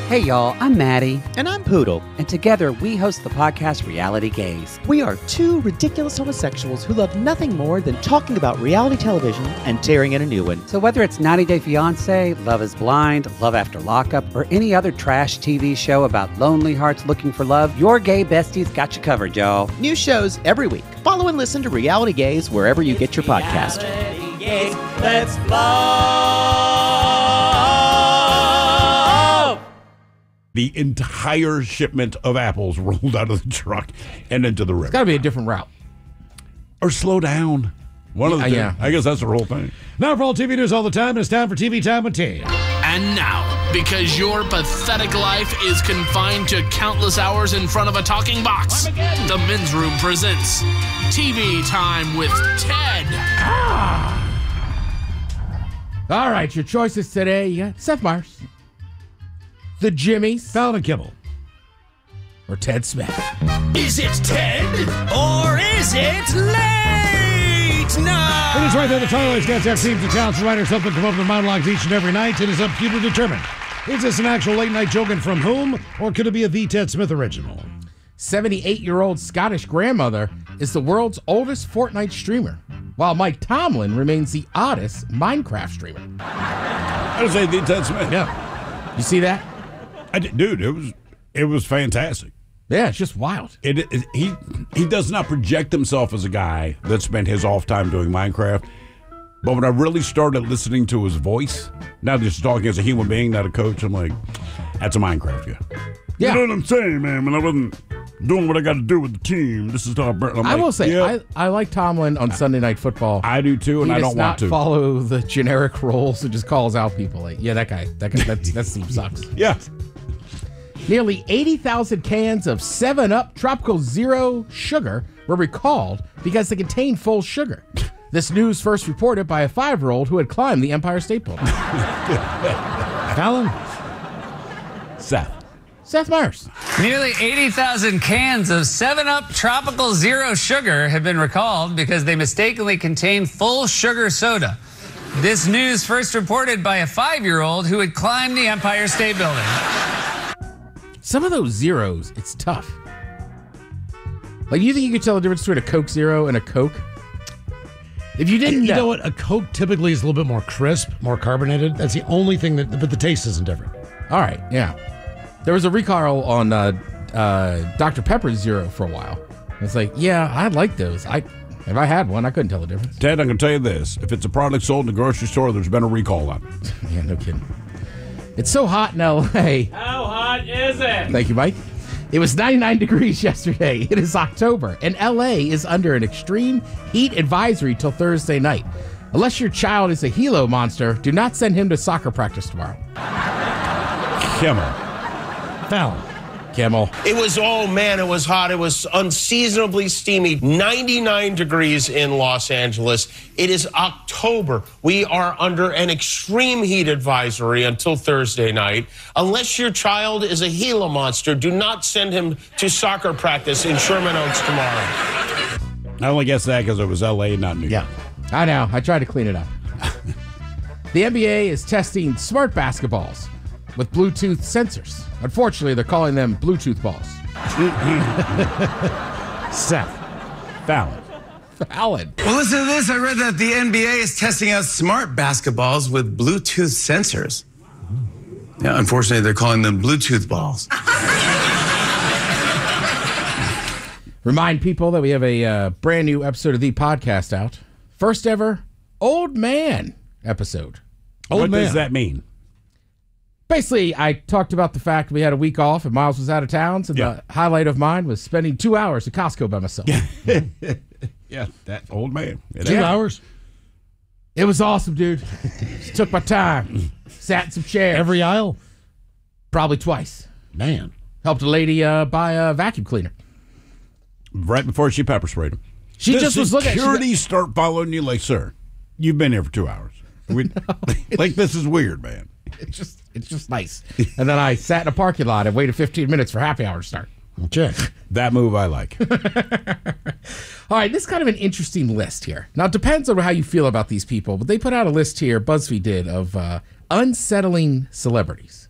Hey y'all, I'm Maddie. And I'm Poodle. And together we host the podcast Reality Gaze. We are two ridiculous homosexuals who love nothing more than talking about reality television and tearing in a new one. So whether it's 90 Day Fiancé, Love is Blind, Love After Lockup, or any other trash TV show about lonely hearts looking for love, your gay besties got you covered, y'all. New shows every week. Follow and listen to Reality Gaze wherever you get your podcast. Reality Gaze, let's love. The entire shipment of apples rolled out of the truck and into the river. It's got to be a different route. Or slow down. One of the two. Yeah. I guess that's the whole thing. Now for all TV news all the time, it's time for TV Time with T. And now, because your pathetic life is confined to countless hours in front of a talking box, the Men's Room presents TV Time with Ted. All right, your choices today. You got Seth Meyers, the Jimmies, Fallon and Kibble, or Ted Smith. Is it Ted or is it late night? It is right there. The Twilight Cats have teams of talents and writers help them come up with monologues each and every night. It is up to you to determine. Is this an actual late night joke and from whom, or could it be a V. Ted Smith original? 78-year-old Scottish grandmother is the world's oldest Fortnite streamer, while Mike Tomlin remains the oddest Minecraft streamer. I would say the Ted Smith. Yeah. You see that? Dude, it was fantastic. Yeah, it's just wild. He does not project himself as a guy that spent his off time doing Minecraft. But when I really started listening to his voice, now just talking as a human being, not a coach, I'm like, that's a Minecraft guy. Yeah. You know what I'm saying, man? When I wasn't doing what I got to do with the team, this is how I will say, yeah, I like Tomlin on Sunday Night Football. I do too, and I don't want to. He does not follow the generic roles and just calls out people. Like, yeah, that guy, that team sucks. Yeah. Nearly 80,000 cans of 7-Up Tropical Zero sugar were recalled because they contained full sugar. This news first reported by a 5-year-old who had climbed the Empire State Building. Fallon? Seth Meyers. Nearly 80,000 cans of 7-Up Tropical Zero Sugar have been recalled because they mistakenly contain full sugar soda. This news first reported by a 5-year-old who had climbed the Empire State Building. Some of those zeros, it's tough. Like, you think you could tell the difference between a Coke Zero and a Coke? If you didn't You know what? A Coke typically is a little bit more crisp, more carbonated. That's the only thing but the taste isn't different. All right, yeah. There was a recall on Dr. Pepper Zero for a while. It's like, yeah, I like those. If I had one, I couldn't tell the difference. Ted, I'm going to tell you this. If it's a product sold in the grocery store, there's been a recall on it. Yeah, no kidding. It's so hot in L.A. How hot is it? Thank you, Mike. It was 99 degrees yesterday. It is October, and L.A. is under an extreme heat advisory till Thursday night. Unless your child is a Gila monster, do not send him to soccer practice tomorrow. Kimmel. Fallon. Kimmel. It was hot. It was unseasonably steamy. 99 degrees in Los Angeles. It is October. We are under an extreme heat advisory until Thursday night. Unless your child is a Gila monster, do not send him to soccer practice in Sherman Oaks tomorrow. I only guess that because it was L.A., not New York. Yeah, I know. I tried to clean it up. The NBA is testing smart basketballs with Bluetooth sensors. Unfortunately, they're calling them Bluetooth balls. Seth. Fallon. Fallon. Well, listen to this. I read that the NBA is testing out smart basketballs with Bluetooth sensors. Yeah, unfortunately, they're calling them Bluetooth balls. Remind people that we have a brand new episode of the podcast out. First ever Old Man episode. What does that mean? Basically, I talked about the fact we had a week off and Miles was out of town, so the highlight of mine was spending 2 hours at Costco by myself. Yeah, that old man. 2 hours? It was awesome, dude. Just took my time. Sat in some chairs. Every aisle? Probably twice. Man. Helped a lady buy a vacuum cleaner. Right before she pepper sprayed him. She just was looking at security start following you like, sir, you've been here for 2 hours. Like, this is weird, man. It's just nice. And then I sat in a parking lot and waited 15 minutes for happy hour to start. Okay. That move I like. All right, this is kind of an interesting list here. Now, it depends on how you feel about these people, but they put out a list here, BuzzFeed did, of unsettling celebrities.